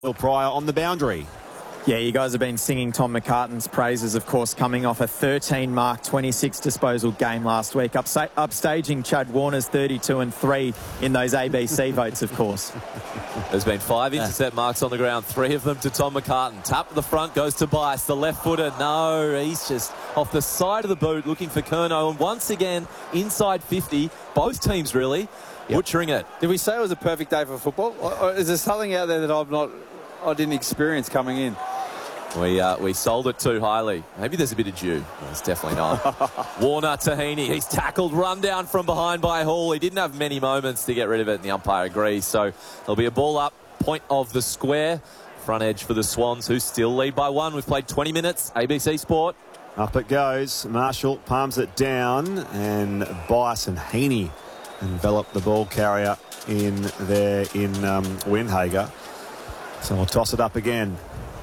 Will Pryor on the boundary. Yeah, you guys have been singing Tom McCartan's praises, of course, coming off a 13-mark, 26 disposal game last week, upstaging Chad Warner's 32-3 in those ABC votes, of course. There's been 5 intercept marks on the ground, 3 of them to Tom McCartan. Tap to the front goes to Bice, the left footer. No, he's just off the side of the boot looking for Curnow. And once again, inside 50, both teams really butchering it. Did we say it was a perfect day for football? Or is there something out there that I didn't experience coming in? We sold it too highly. Maybe there's a bit of dew. No, it's definitely not. Warner to Heaney. He's tackled, run down from behind by Hall. He didn't have many moments to get rid of it, and the umpire agrees. So there'll be a ball up, point of the square. Front edge for the Swans, who still lead by 1. We've played 20 minutes. ABC Sport. Up it goes. Marshall palms it down, and Bice and Heaney envelop the ball carrier in there in Windhager. So we'll toss it up again.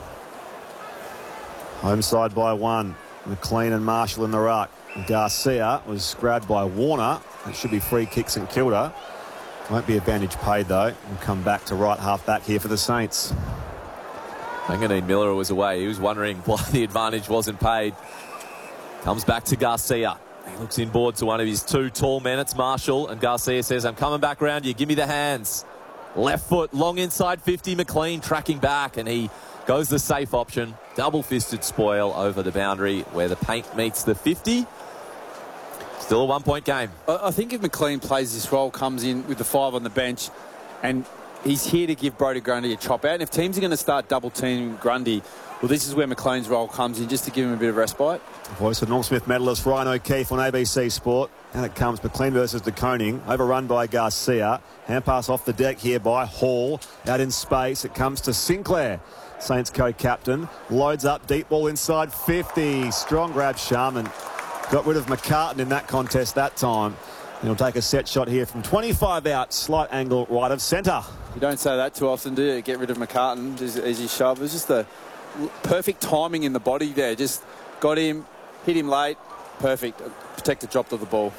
Home side by 1. McLean and Marshall in the ruck. Garcia was grabbed by Warner. It should be free kick St Kilda. Won't be advantage paid though. We'll come back to right half back here for the Saints. Manganine Miller was away. He was wondering why the advantage wasn't paid. Comes back to Garcia. He looks inboard to one of his 2 tall men. It's Marshall, and Garcia says, I'm coming back round you. Give me the hands. Left foot, long inside 50. McLean tracking back, and he goes the safe option. Double-fisted spoil over the boundary where the paint meets the 50. Still a 1-point game. I think if McLean plays this role, comes in with the 5 on the bench, and he's here to give Brodie Grundy a chop out. And if teams are going to start double-teaming Grundy, well, this is where McLean's role comes in, just to give him a bit of respite. Voice of Norm Smith medalist Ryan O'Keefe on ABC Sport. And it comes McLean versus De Koning. Overrun by Garcia. Hand pass off the deck here by Hall. Out in space. It comes to Sinclair. Saints co-captain. Loads up. Deep ball inside 50. Strong grab Sharman. Got rid of McCartan in that contest that time. And he'll take a set shot here from 25 out. Slight angle right of centre. You don't say that too often, do you? Get rid of McCartan as you shove. It was just the perfect timing in the body there. Just got him, hit him late. Perfect. Protector dropped of the ball.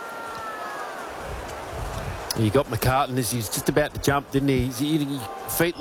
You got McCartan as he's just about to jump, didn't he? His feet